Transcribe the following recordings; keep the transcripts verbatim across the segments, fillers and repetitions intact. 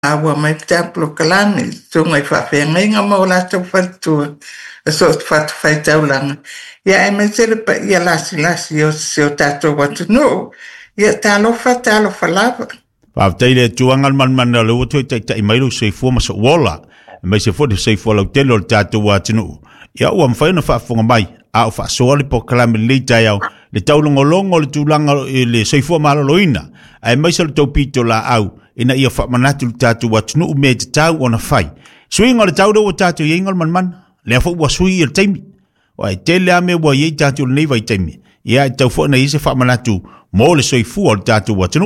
awa mai taplo kalani tunga i whawhenga mo la tau whatua a so whatu whaitaulanga ia e mai tere pa ia lasi lasi o se o tatou watu no ia talofa talofa lava Whawteile tuangal man man na leo toi tai tai mailu sei fua masa wala mai se fua sei fua lau telo le tatou watu no ia ua mwhaina whaafonga mai a o whaasoali po kalami le tai au le taulongolongo le tūlanga le sei fua maloloina ai mai se le tau pito la au ina ia whaamanatu le tātou watunu u mea te tau o na whai. Sui ngā le tau rau o tātou i ingal man man, lea wha ua sui i le taimi. O ai te lea mea ua iei tātou le neiva i taimi. Ia i tau wha na ise whaamanatu mō le soi fua o le tātou watunu.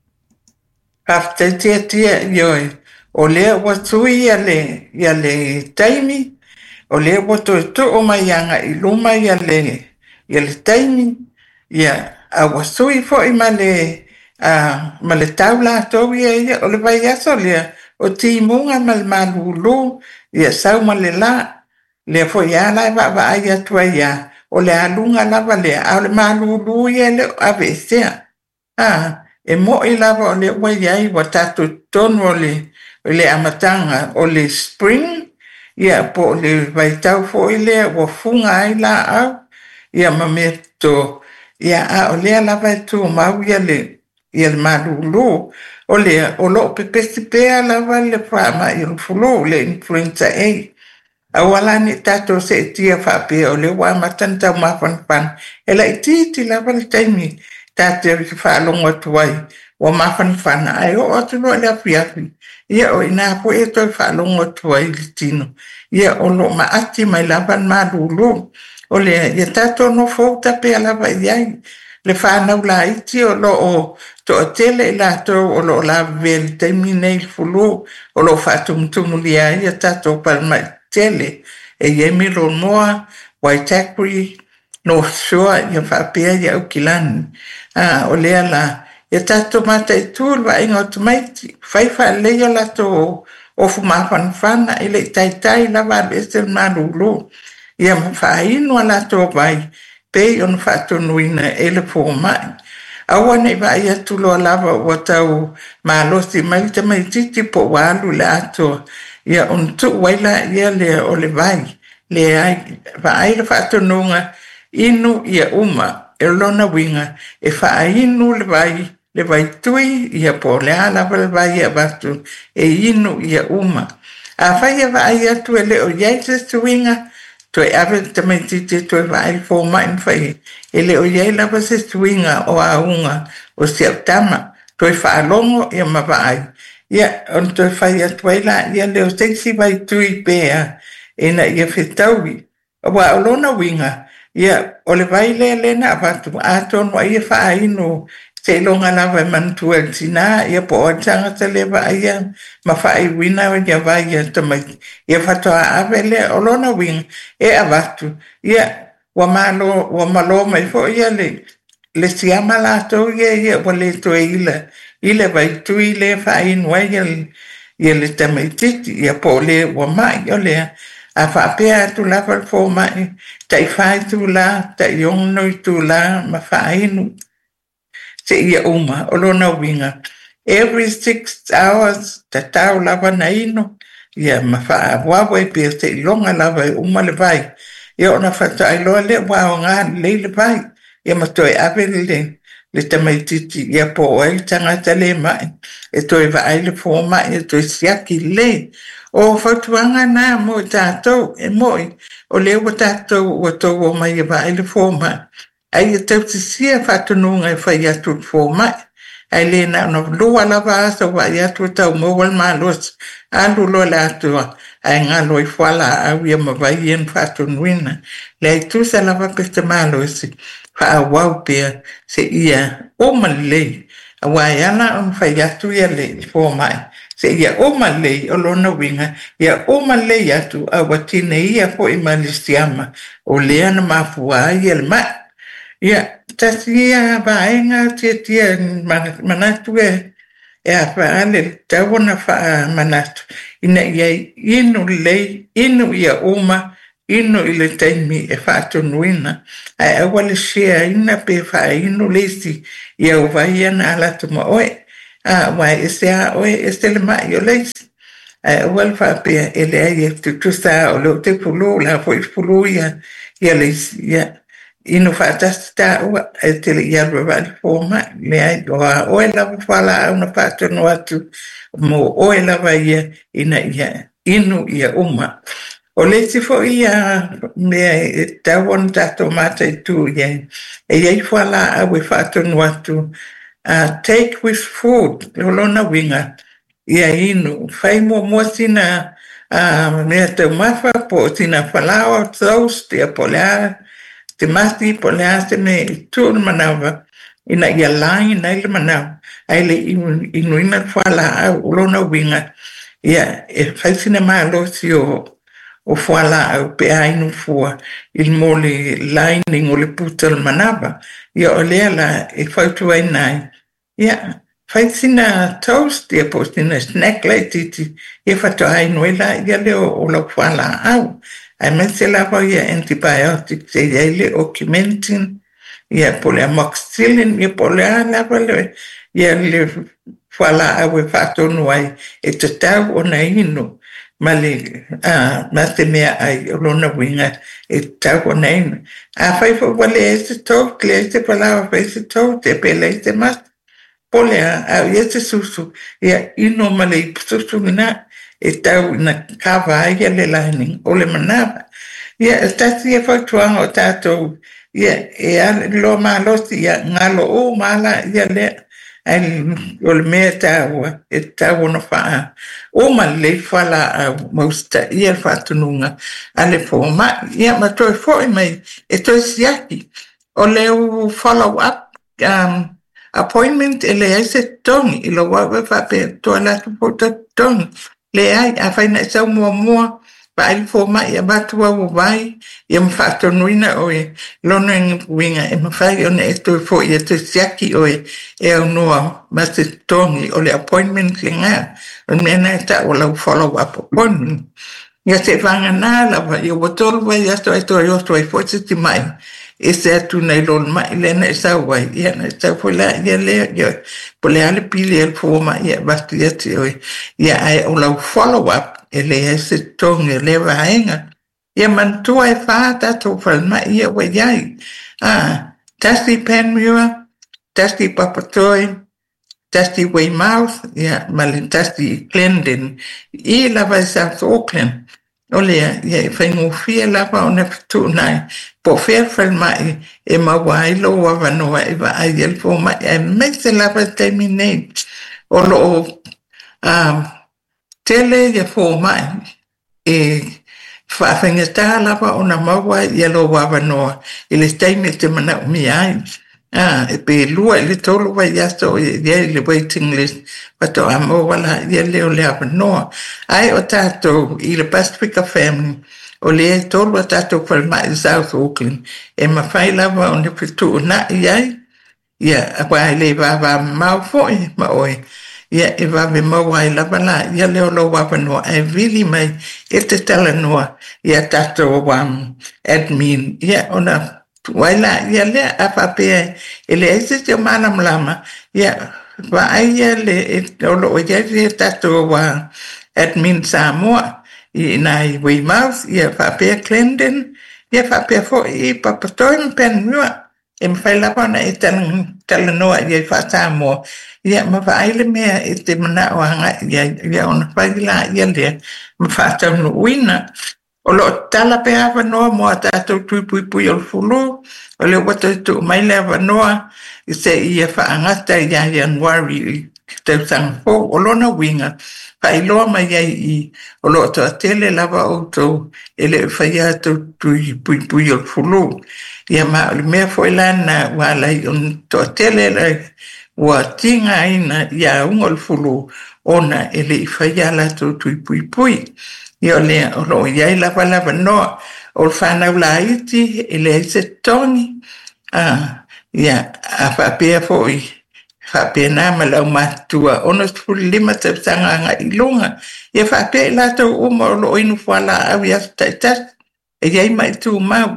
Hafta tia tia ioi, o lea ua sui ia le, ia le taimi, o lea ua toi tu o mai anga i luma ia le, ia le taimi, ia a ua sui fo i ma le, Ah, ma le tau la tau ia ia o le vai aso lea o ti munga ma le malulu ia sau ma le la lea fo ia la va va ia tua ia o le alunga lava lea a le malulu ia le ave sea ah e mo i lava o le ua ia i wa tatu tonu o le o le amatanga o le spring ia po le vai tau fo i lea ua funga ai la au ia ma me to ia a o lea lava tu mau ia le ia le malulu o le o lo pepesi pea lava le whaama i rufulu le influenza A. A wala ni tato se tia whapea o le wama tanta mawhanwhan. E la i titi lava le taimi tate i whaalongo tuai wa mawhanwhan. Ai o atu no le afiafi. Ia o ina po e toi whaalongo tuai le tino. Ia o lo maati mai lava malulu. O le ia tato no fauta pea lava i ai. Le whanau la iti o lo o to a tele la to o lo la vel temi nei fulu o lo fatum tumulia ia tato palma tele e yemi lo noa Waitakere North Shore ia whapea ia ukilani ah, o lea la ia tato mata i tūl wa inga automaiti whaifa lea la to o fumawhanwhana i le taitai la wa bese marulu ia mwhainu la to vai pe on fatunuina ele fo mai awa nei vai atu lo lava o tau malosi mai te mai titi po walu le ato ia on tu waila ia le o le vai le ai vai le fatununga inu ia uma e lona winga e fa inu le vai le vai tui ia po le ala le vai ia batu e inu ia uma a vai vai atu ele o ia se swinga to ave te mai titi to vai fo mai fai ele o ia la se swinga o a unga o se tama to fa longo ia ma vai ia on to fai atuela ia le o sexy vai tui pea ina ia fitawi wa lona winga ia o le vai le le na fatu aton wa ia fa ino se longa la va mantu el sina ia po tanga se le va ia ma fa i wina ia va ia tama ia fatu avele o lona wing e avatu ia wa malo wa malo mai fo ia le le siama la to ia ia wa le to ila ila vai tu ile fa in wa ia ia le tama titi ia po le wa mai ia le a fa pea tu la fo mai tai fai tu la tai yon no tu la ma fa inu se ia uma o lona winga every six hours ta tau lava na ino ia ma fa wawa e pe se longa lava uma le vai ia ona fa tai lo le wa nga le le vai ia ma toi ave le le tamai titi ia po ai tanga tele mai e toi vai le fo mai e toi siaki le o fa tuanga na mo tato e moi o le wa tato o to o mai vai le fo mai ai te sia fatununga e fai atu fo mai ai le na no lua la va so va ia tu tau mo wal malos andu lo la tu ai nga lo i fala a ia ma vai en fatunuina le tu sa la va peste malos fa wa pe se ia o male wa ia na on fai atu ia le fo mai se ia o male o lo no winga ia o male ia tu a watine ia fo i malisiama o le ana mafua ia le mai ia tasia vaenga tia manatu e e a faale tawana fa manatu ina ia inu lei inu ia uma inu ile taimi e fatunuina ai awale shea ina pe fa inu lesi ia uvaiana ala tuma oe a wai ese a oe ese le mai o leis a wal fa pe ele ai tu tu sa o lo te pulu la foi pulu ia ia leis ia ino fa tasta o te le ia va forma le ai o o la fala una parte no atu mo o la va ia ina ia inu ia uma o le si fo ia me ta won ta tomate tu ia e ia fala a we fa no atu Uh, take with food, lona winga, ia inu, fai mo mo sina, uh, mea te mafa po sina falao, toast, ia polea, te mati polea, te me tūr manawa, ina ia lai, na ile manawa, aile inu, inu ina fala au, lona winga, ia, e fai sina maa losi o, o fala au pe ainu fua, il mole lining o le putal manawa, ia o lea la, e fai tuai nai, ia, fai sina toast, ia po sina snack lai titi, ia fato ainu ela, ia leo o lau fala au, ai mese lava ia antibiotics, ia ile augmentin, ia po le amoxicillin, ia po le a lava le, ia le fala au e fato nuai, e te tau o na inu, ma le, ah, ma te mea ai, o lona winga, e tau o na inu. A fai fo wale e se tau, le e se palawa fai se tau, te pele e se mas, pole a, a ia se susu, ia ino ma le susu mina, e tau na kawa ia le lining, o le manawa. Ia, e tasi e fai tuanga o tātou, ia, e a lo ma losi, ia ngalo o mala, ia le, ai o le mea tāua, e tāua no whaa. O ma le whala a mausta, ia whatununga, a le fō ma, ia ma toi fōi mai, e toi siaki, o leo follow up, um, appointment, e le aise tongi, i lo wawe whape, toa latu pota tongi, le ai, a whaina e sau mua mua, pa ai fō ma, ia batua o vai, ia mwhatonuina oe, lono inga winga, e mwhai o ne e toi fō, ia toi siaki oe, e au noa, ma se tongi, o le appointment le ngā, o mena e ta o lau follow up appointment. Ia se whanga nā lawa, ia watolu wai ato e toi o toi fō se ti mai, e se atu nei lon mai, le na e sau wai, ia na e sau fō la, ia lea, ia, po le ale pili el fō ma, ia bati ati oe, ia ai o lau follow up, e le e se tongi, le waenga, ia mantua e whāta tō whalma, ia wai iai, ah, tasti Panmure, tasti Papatoi, tasti Weymouth, ia, mali tasti Glendon, i lava i South Auckland, o lea, ia, e whaingo fia lava o na fitu nai, po whea whalmai, e mawai lo wa wanoa, e wa ai el fō mai, e meise lava teimi nei, o lo, um, tele ia fō mai, e whawhinga tā lava o na mawai, ia lo wa wanoa, e le teimi te mana umi ai, ah, e pe lua le tolu wai yasto e ia le waiting list pato amo wala ia leo le wanoa, ai o tātou i le Pacifica family, o le tolu a tātou whalma i South Auckland, e mawhai lava o ne pitu na iai, ia, a wai le wawa mau foi ma oe, ia e wawe mawai lava la, ia leo lo wawanoa, ai vili mai e te tala noa, ia tātou um, admin, ia ona waila ia le a papea e le ese te mana mlama ia wa ai le o lo ia ia tato wa admin Samoa i nai Weymouth ia papea Glendon ia papea fo i Papatoi Panmure e mwhaila pana e talanoa ia i wha Samoa ia ma wa ai le mea e te mana o hanga ia ia ona whaila ia le ma wha taunu uina o lo tala pe ava noa mo a tātou tui pui pui o fulu, o le wata tu mai le ava noa, i se ia whaangata i a Januari i tau sangfo, o lona winga, pa i loa mai ai i, o lo to a tele lava o tau, e le whaia tau tui pui pui o fulu. Ia ma o le mea fo ilana wala i on to a tele le ua tinga ina i a unga o fulu, ona e le i whaia la tau tui pui pui. Ia le o lo iai lava lava noa o whanau la iti e le se tongi. Ah, ia a whapea foi, whapea nā malau matua, ono tupuli lima tau sanganga i lunga. Ia whapea la tau uma o lo inu whala au i asu taitas, e iai mai tu mau.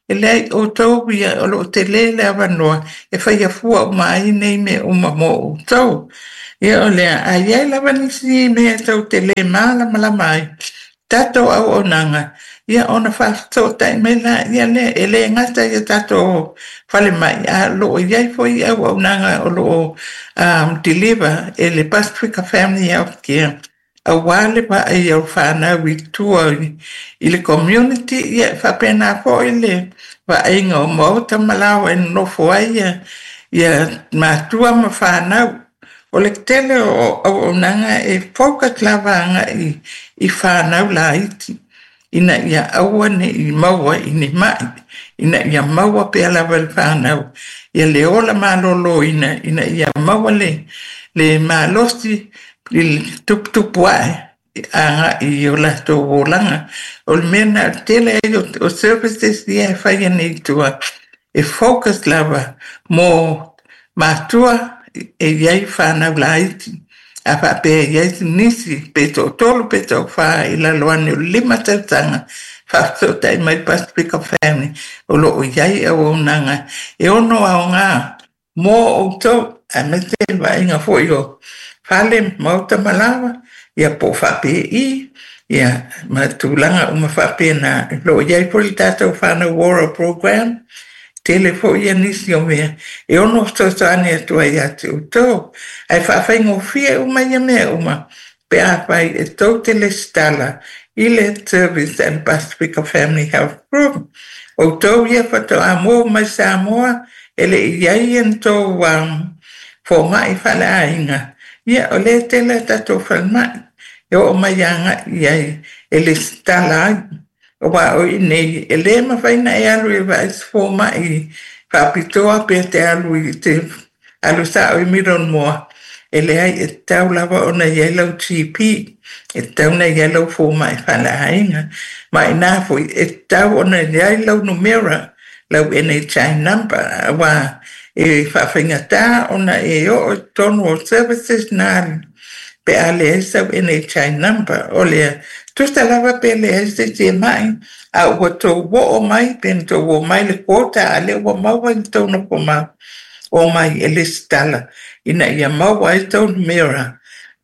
e lei o tau ia o lo te le le avanoa e whai a fua o mai nei me o mamo o tau. Ia o lea a iai lava nisi me tau te le maa lama la mai. Tato au o nanga. Ia ona whaato tai me la ia le e le ngata ia tato whale mai a lo iai foi au o nanga o lo um, deliver e le Pacifica Family Health Care. A wale pa ai au whanau i tua i le community ia whapena fo i le wa inga o mauta malawa e nofo ai ia ia matua ma whanau o le tele o o nanga e focus lavanga i i whanau la iti ina ia aua ne i maua i ni mai ina ia maua pe lava le whanau ia le ola malolo ina ina ia maua le le malosti il tup tup wae a i o la to volanga o le mena tele o, o services ia whaia nei tua e focus lava mo matua e iai whanau la iti a wha pe iai nisi pe to tolu pe to wha i la loane o lima tautanga wha so tai mai Pacifica Family o lo o iai au o nanga e ono au ngā mo o to a me te wa inga fo i o Fale mauta malawa, ia po whape i, ia ma tūlanga o ma whape na lo iai poli tātou whānau Wara Program, telefo ia nisi o mea, e ono tōtane atua i atu o tō, ai whawhai ngō fia o mai a mea o ma, pe a whai e tō tele stala, i le Service and Pacifica Family Health Group, o tō ia whato a mō mai Samoa, ele iai en tō um, fo mai whale a inga, ia o le tele tato whalmai, e o mai anga iai, e le stala o wa o inei, e le mawhaina e alu e wa is fo mai, whapitoa pe te alu i te alu sa o i miron moa, e le ai e tau lava o na yellow T P, e tau na yellow fo mai whala hainga, mai nā fo e tau o na yellow numera, lau N H I number, wa e whawhaingata o na e o tonu o services nā pe a le esa N H I number o le tusta lava pe le esa te mai a ua tō wo o mai pen tō wo mai le kota a le ua maua i tōna po mau o mai e le stala ina ia maua i tōna mera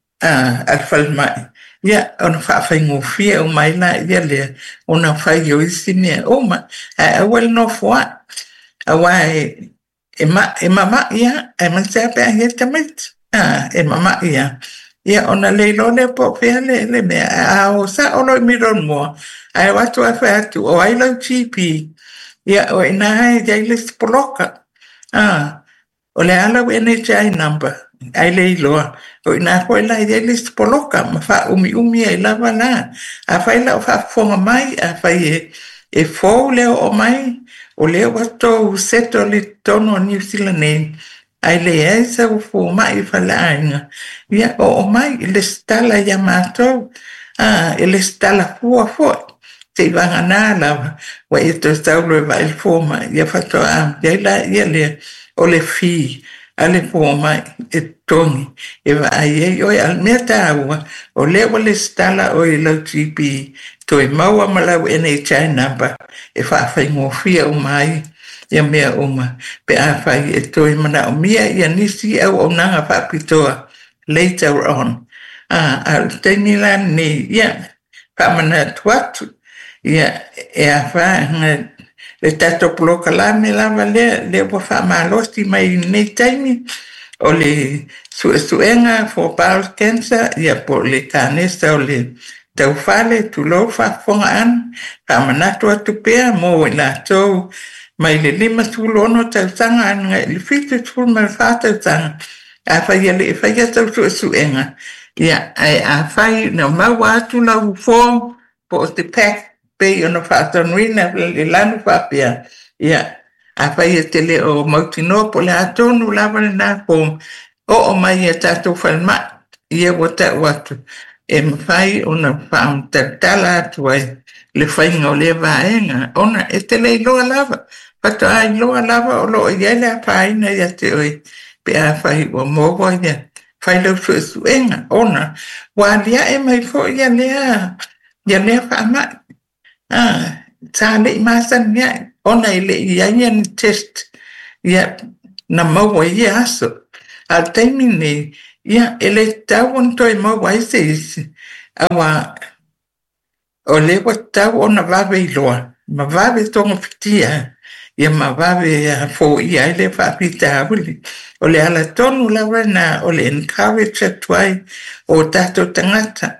al whalmai ia ona whawhaingo fia o mai la ia le ona whai o isi mea o ma a awal no fua a wai e ma e mama ia e man se pe a tamit ah e mama ia ia ona le lo le po fe le le me a o sa o lo miron mo ai watu a fa tu o ai lo T P ia o ina ai dai le spoloka ah o le ala N H I number ai le lo o ina ko la dai le spoloka ma fa umi umi ai la bana a fa la fa fo mai a fa e e fo le o mai o le wato seto le tono New Zealand ai le esa o fo mai fa la ina ia o mai le stala yamato ah le stala fo fo te va na la wa esto sta lo va il fo mai ia fatto a ia la ia le o le fi ale fo mai e toni e va ai o al meta o le o le stala o le T P to e maua malau N H I number e fa fa ngo fia o mai ia mea uma pe a fai e toi mana o mia ia nisi au o nanga whapitoa later on ah al teni la ni ia whamana tuatu ia e a wha le tato ploka la me lava le le wa whamalosti mai nei taimi o le suesuenga for bowel cancer ia po le kanesa o le tau whale tu lo whafonga an whamana tuatu pea mo la tau mai le lima tulono tau tanga anga le fitu tul mai whātau tanga a whai ale e whai atau su su enga ia ai a whai na mau atu la ufo po o te pack pe o na whātau nuina le lanu whapea ia a whai e tele o mautino po le atonu lava le nā po o o mai e tātou whalma ia wata watu e mwhai o na whaam tatala atu ai le whainga o le vaenga ona e tele iloa lava pato ai loa lava o lo ia le paina ia te oi pe a whai o mogo ia whai lau su suenga ona wa lia e mai fo ia lea ia lea whaama ah tā le i masan ia ona ile ia ni test ia na maua ia aso. A taimi ne ia ele tau on toi maua ise isi. Awa o le wa tau ona vave iloa. Ma vave tonga fitia. Ia ma vave a fo ia ele whapita awili. O le ala tonu lawa na o le encourage atuai o tato tangata.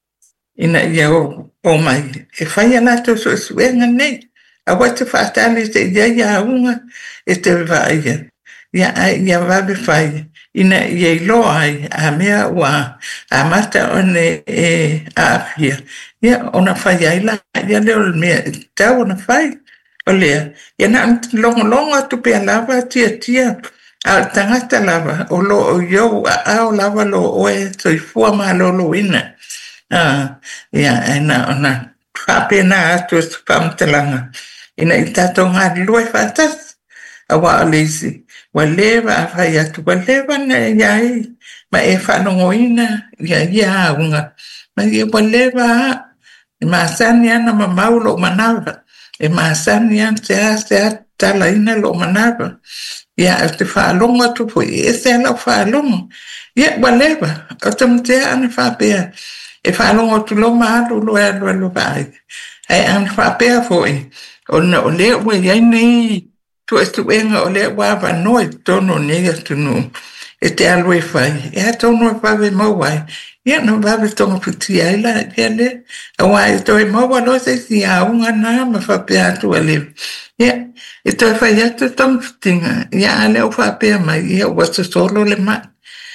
Ina ia o, o mai. E whaia nato so suenga nei. A wate whaatale te ia ia unga e te vaia. Ia ai ia vave whaia. Ina ia iloa ai a mea ua a mata one e a apia. Ia ona whaia ila. Ia leo mea tau ona whaia. O lea, ia na longa longa tu pea lava tia tia a tangata lava o lo o yo a ao lava lo oe toi fua ma lo lo ina. Ah, ia ena ona whape na atu e whamtalanga. Ina i tato ngā lua whatas a wa o leisi. Wa lewa a whai atu, wa lewa na iai ma e whanongo ina ia ia aunga. Ma ia wa lewa a ma sani ana ma maulo manawa. E maasani an te a te a tala ina lo manaba. Ia e te whaalonga tupu, e se ala whaalonga. Ia walewa, o te mtea ana whapea. E whaalonga tu lo maalu lo e alo alo vai. E ana whapea foi. O na o lea ue iai nei, tu e tu enga o lea wawa noi tono nega tunu. E te alo e whai. E a tono e wawe mawai. Ia no wawe tonga puti aila, ia le. A wai to e maua lo se si a unga na ma whapea atu a le. Ia, e to e whai atu tonga putinga. Ia a leo whapea mai, ia wasa solo le ma.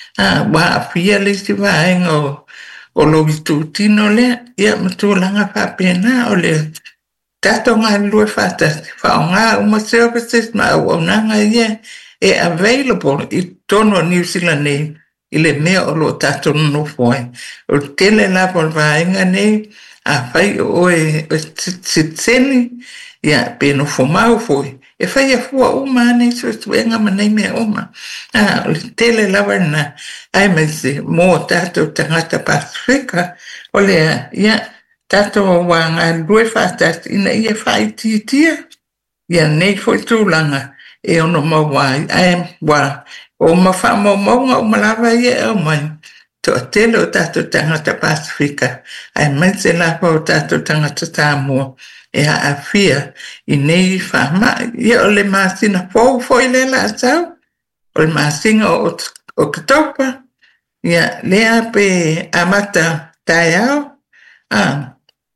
A wa a fia le si waenga o, o lo vitu tino le. Ia matu langa whapea na o le. Tato ngā lue whatasi. Whao ngā uma services ma au au nanga ia. E available i tono New Zealand nei. I le mea o lo tato no foi. O tele la por vaenga nei, a fai o e tsitseni, ia pe no fomau foi. E fai a fua uma nei so tuenga manei mea uma. Ah, o tele la varna, ai mai se mo tato tangata Pasifika, o le ia tato wanga lue fatas ina ia fai titia. Ia nei foi tūlanga e ono mawai, ai wa o ma wha mo maunga o malawa ia o mai. To a tele o tato tangata Pasifika. Ai mai se lapa o tato tangata Samoa. E a a fia i nei wha ma. Ia o le maasina fōu fōi le la asau. O le maasinga o, o katopa. Ia lea pe amata tai au. Ah,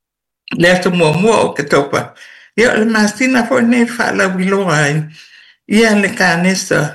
lea tu mua mua o katopa. Ia o le maasina fōi nei wha la wiloa ai. Ia le kānesa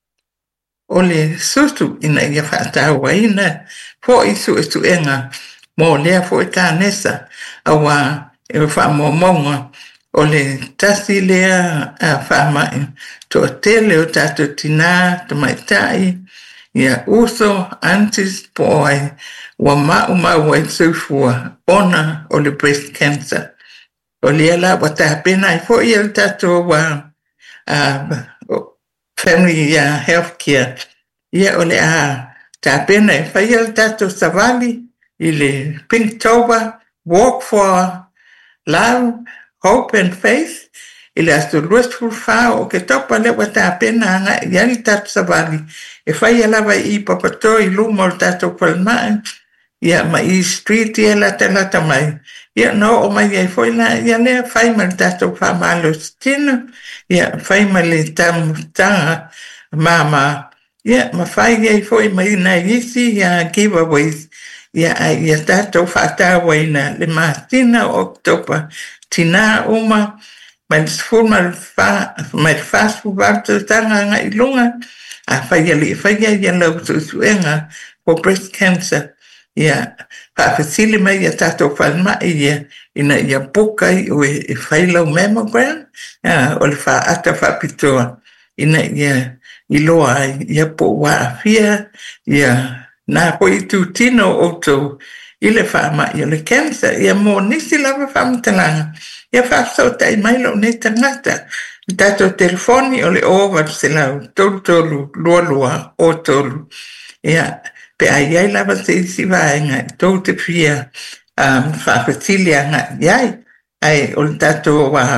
o le susu ina ia whaataua ina fo isu isu enga mo lea fo i kānesa awa e whaamomonga o le tasi lea a whaamai to tele o tato tina to maitai ia uso antis po ai wa mau mau ai sufua ona o le breast cancer o lea la wata pena i fo i el tato wa uh, family uh, health care. Ia o le a tāpena e whai al tato Savali i le Pinktober Walk for Love, Hope and Faith i le astu luasful whao o ke topa le wa tāpena anga i ali tato Savali e whai alawa i papato i luma o tato Palmai ia ma i street ia lata lata mai ia no o mai ai foi la ia le whai ma le tato whamalo stina ia whai ma le tamu tanga mama ia ma whai ai foi mai na isi ia giveaways ia ia tato whatawa ina le mastina o topa tina uma ma le sfuma ma le fasfu varto tanga nga ilunga a whai ali whai ia lau susuenga for breast cancer. Ia, whaafasili mai ia tato whanma ia ina ia pukai o e whailau mammogram, o le wha ata whapitoa ina ia iloa ai, ia po waafia, ia nā po i tū tino o tō i le whaama ia le cancer, ia mō nisi lawa whamtalanga, ia whaafsau tai mailo ne tangata, tato telefoni o le owa se lau, tolu tolu, lua lua, o tolu, ia, pe ai ai lava se isi vaenga tau te pia um, whaafatilia nga iai ai o le tato wa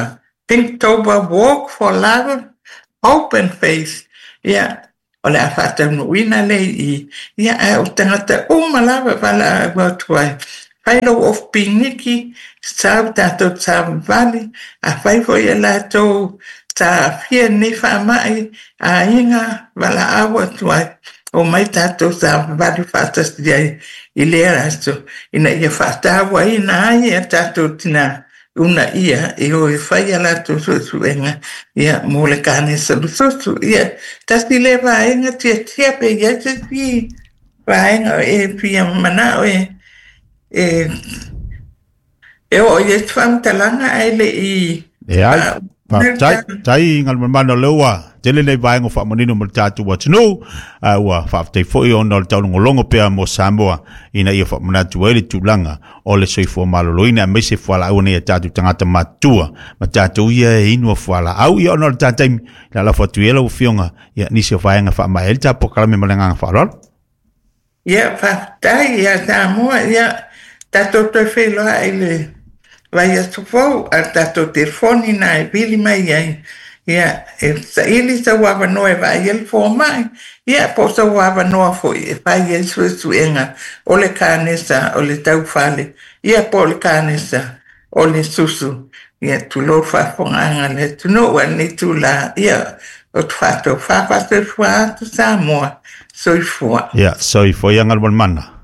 Pinktober Walk for Love, Open Face. Ia, o le a whatanuina le i, ia e o tangata o malawa wala a watuai. Whailo of Piniki, Sao Tato Sao Valley, a whaifo ia lato ta fia ni whamai, a inga wala a watuai. O mai tato Sao Valley whatas diai i lea aso, ina ia whatawa ina ai a tato tina. Una ia e o e whai ala tu susu enga ia mole kane salu susu ia tasi le vaenga tia tia pe ia te pi vaenga e pia mana o e e e o e tuam talanga ele i e ai tai tai ngal mana lewa tele nei vaenga fa manino mo tatu wa tunu a wa fa te foi on no tau ngolongo pe mo Samoa ina ia fa mana tu ele tulanga o le soifo maloloina me se fala au nei tatu tangata matua ma tatu ia inu fala au ia no tatu la la fotu ela u fionga ia ni se vaenga fa ma el tapo kala me malanga fa lol ia fa tai ia Samoa ia tatu te felo ele vai a sufo a tato telefoni na e pili mai ai ia e sa ili sa wava noe vai el fo mai ia po sa wava noa foi e vai el su su enga o le kanesa o le tau fale ia po le kanesa o le susu ia tu lo fa fonganga le tu no wa ni tu la ia o tu fato fa fa te fua tu Samoa soi fua ia soi foi angal mana